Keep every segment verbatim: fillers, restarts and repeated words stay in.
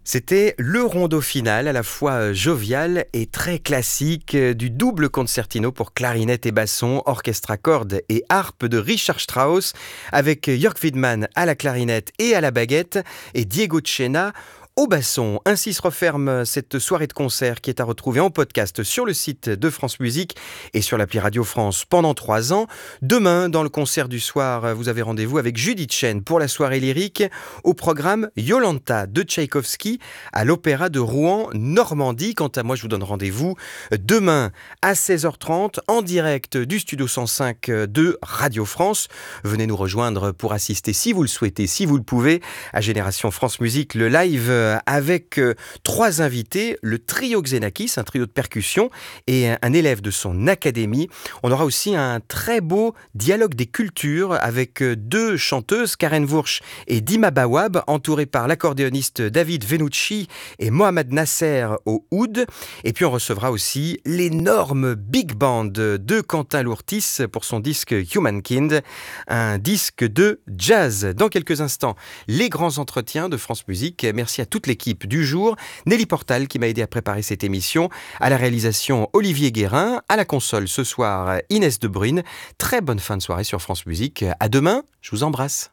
C'était le rondo final, à la fois jovial et très classique, du double concertino pour clarinette et basson, orchestre à cordes et harpe de Richard Strauss, avec Jörg Widmann à la clarinette et à la baguette, et Diego Tchena au basson. Ainsi se referme cette soirée de concert qui est à retrouver en podcast sur le site de France Musique et sur l'appli Radio France pendant trois ans. Demain, dans le concert du soir, vous avez rendez-vous avec Judith Chen pour la soirée lyrique. Au programme, Yolanta de Tchaïkovski à l'Opéra de Rouen, Normandie. Quant à moi, je vous donne rendez-vous demain à seize heures trente en direct du Studio cent cinq de Radio France. Venez nous rejoindre pour assister, si vous le souhaitez, si vous le pouvez, à Génération France Musique, le live avec euh, trois invités, le trio Xenakis, un trio de percussion, et un, un élève de son académie. On aura aussi un très beau dialogue des cultures avec euh, deux chanteuses, Karen Wursch et Dima Bawab, entourées par l'accordéoniste David Venucci et Mohamed Nasser au oud. Et puis on recevra aussi l'énorme big band de Quentin Lourtis pour son disque Humankind, un disque de jazz. Dans quelques instants, les grands entretiens de France Musique. Merci à toute l'équipe du jour, Nelly Portal qui m'a aidé à préparer cette émission, à la réalisation Olivier Guérin, à la console ce soir Inès De Bruyne. Très bonne fin de soirée sur France Musique. À demain, je vous embrasse.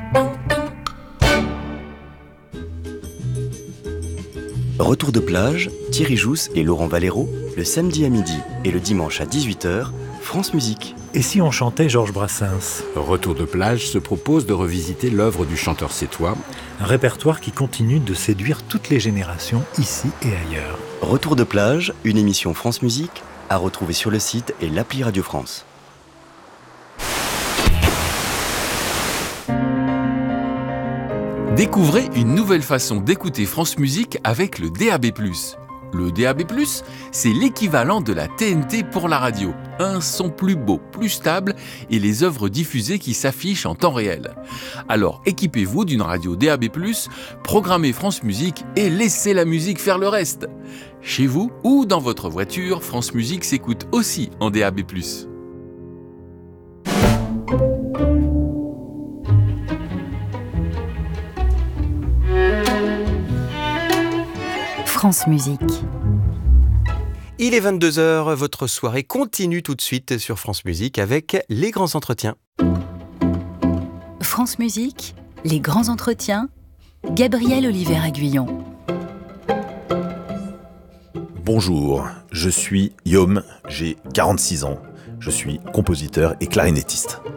Retour de plage, Thierry Jousse et Laurent Valero, le samedi à midi et le dimanche à dix-huit heures, France Musique. Et si on chantait Georges Brassens ? Retour de plage se propose de revisiter l'œuvre du chanteur sétois. Un répertoire qui continue de séduire toutes les générations, ici et ailleurs. Retour de plage, une émission France Musique, à retrouver sur le site et l'appli Radio France. Découvrez une nouvelle façon d'écouter France Musique avec le D A B plus. Le D A B plus, c'est l'équivalent de la T N T pour la radio. Un son plus beau, plus stable et les œuvres diffusées qui s'affichent en temps réel. Alors équipez-vous d'une radio D A B plus, programmez France Musique et laissez la musique faire le reste. Chez vous ou dans votre voiture, France Musique s'écoute aussi en D A B plus. France Musique. Il est vingt-deux heures, votre soirée continue tout de suite sur France Musique avec les grands entretiens. France Musique, les grands entretiens, Gabriel Oliver-Aguillon. Bonjour, je suis Yom, j'ai quarante-six ans, je suis compositeur et clarinettiste.